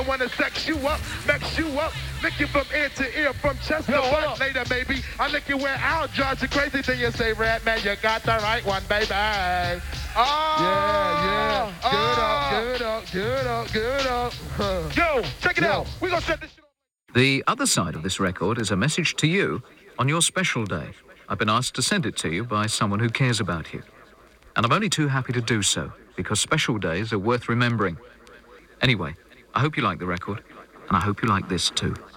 I wanna sex you up, mix you up, lick you from ear to ear, from chest to butt. Later, maybe I lick you where I'll judge the crazy thing you say, Red Man, you got the right one, baby. Oh, yeah. Good up. Yo, check it out. We gonna set this shit up. The other side of this record is a message to you on your special day. I've been asked to send it to you by someone who cares about you. And I'm only too happy to do so, because special days are worth remembering. Anyway, I hope you like the record, and I hope you like this too.